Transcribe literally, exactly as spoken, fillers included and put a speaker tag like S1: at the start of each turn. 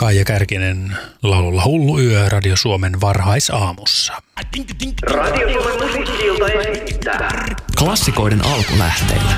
S1: Kaija Kärkinen laululla Hullu yö Radio Suomen varhaisaamussa.
S2: Radio Suomen musiikki-ilta esittää
S3: klassikoiden alkulähteillä.